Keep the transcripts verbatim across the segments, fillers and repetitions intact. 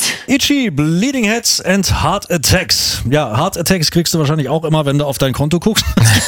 Itchy, Bleeding Heads and Heart Attacks. Ja, Heart Attacks kriegst du wahrscheinlich auch immer, wenn du auf dein Konto guckst.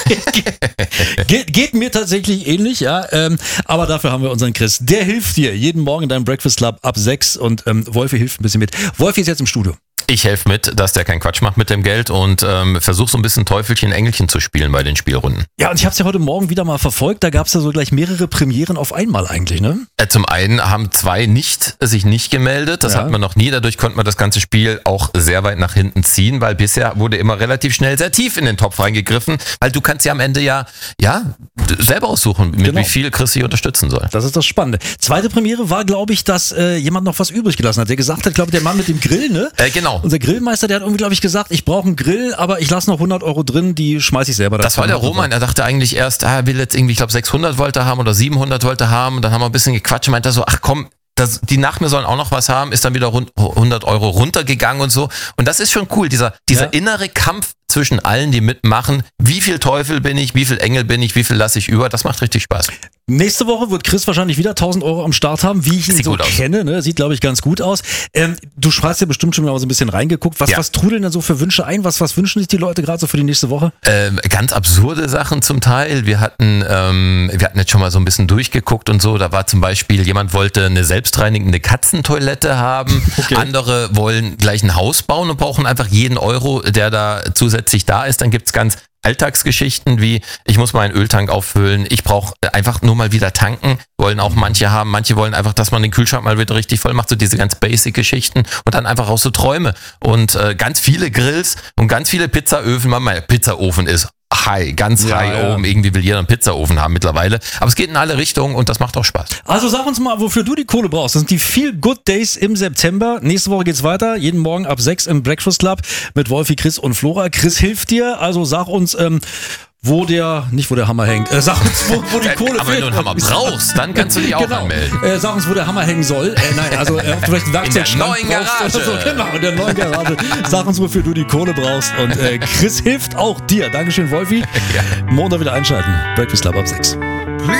geht, geht mir tatsächlich ähnlich, ja. Ähm, aber dafür haben wir unseren Chris. Der hilft dir jeden Morgen in deinem Breakfast Club ab sechs und ähm, Wolfi hilft ein bisschen mit. Wolfi ist jetzt im Studio. Ich helfe mit, dass der keinen Quatsch macht mit dem Geld und ähm, versuche so ein bisschen Teufelchen, Engelchen zu spielen bei den Spielrunden. Ja, und ich habe es ja heute Morgen wieder mal verfolgt. Da gab es ja so gleich mehrere Premieren auf einmal eigentlich, ne? Äh, zum einen haben zwei nicht sich nicht gemeldet. Das Ja. hatten wir noch nie. Dadurch konnte man das ganze Spiel auch sehr weit nach hinten ziehen, weil bisher wurde immer relativ schnell sehr tief in den Topf reingegriffen, weil du kannst ja am Ende ja, ja selber aussuchen, mit Genau. wie viel Chris dich unterstützen soll. Das ist das Spannende. Zweite Premiere war, glaube ich, dass äh, jemand noch was übrig gelassen hat. Der gesagt hat, glaube ich, der Mann mit dem Grill, ne? Äh, genau. Unser Grillmeister, der hat irgendwie, glaube ich, gesagt, ich brauche einen Grill, aber ich lasse noch hundert Euro drin, die schmeiße ich selber dazu. Das war der Roman, er dachte eigentlich erst, ah, er will jetzt irgendwie, ich glaube, sechshundert wollte haben oder siebenhundert wollte haben. Und dann haben wir ein bisschen gequatscht und meinte er so, ach komm, das, die nach mir sollen auch noch was haben, ist dann wieder rund, hundert Euro runtergegangen und so. Und das ist schon cool, dieser, dieser Ja. innere Kampf zwischen allen, die mitmachen. Wie viel Teufel bin ich, wie viel Engel bin ich, wie viel lasse ich über, das macht richtig Spaß. Nächste Woche wird Chris wahrscheinlich wieder tausend Euro am Start haben, wie ich ihn Sieht so gut aus. kenne. Ne? Sieht, glaube ich, ganz gut aus. Ähm, du hast ja bestimmt schon mal so ein bisschen reingeguckt. Was, Ja. was trudeln denn so für Wünsche ein? Was, was wünschen sich die Leute gerade so für die nächste Woche? Ähm, ganz absurde Sachen zum Teil. Wir hatten, ähm, wir hatten jetzt schon mal so ein bisschen durchgeguckt und so. Da war zum Beispiel, jemand wollte eine selbstreinigende Katzentoilette haben. Okay. Andere wollen gleich ein Haus bauen und brauchen einfach jeden Euro, der da zusätzlich da ist. Dann gibt's ganz Alltagsgeschichten wie, ich muss meinen Öltank auffüllen, ich brauche einfach nur mal wieder tanken, wollen auch manche haben. Manche wollen einfach, dass man den Kühlschrank mal wieder richtig voll macht, so diese ganz Basic-Geschichten und dann einfach auch so Träume. Und äh, ganz viele Grills und ganz viele Pizzaöfen. Mein Pizzaofen ist high, ganz Ja, high ja. oben. Irgendwie will jeder einen Pizzaofen haben mittlerweile. Aber es geht in alle Richtungen und das macht auch Spaß. Also sag uns mal, wofür du die Kohle brauchst. Das sind die Feel Good Days im September. Nächste Woche geht's weiter. Jeden Morgen ab sechs im Breakfast Club mit Wolfi, Chris und Flora. Chris hilft dir. Also sag uns, ähm, wo der, nicht wo der Hammer hängt, äh, sag uns, wo, wo die Kohle Aber wenn du einen Hammer brauchst, dann kannst du dich auch Genau. anmelden. Äh, sag uns, wo der Hammer hängen soll. Äh, nein, also äh, vielleicht ein Werkzeugschrank In der neuen brauchst oder Garage. So. Genau, in der neuen Garage. Sag uns, wofür du die Kohle brauchst. Und äh, Chris hilft auch dir. Dankeschön, Wolfi. Ja. Montag wieder einschalten. Breakfast Club ab sechs.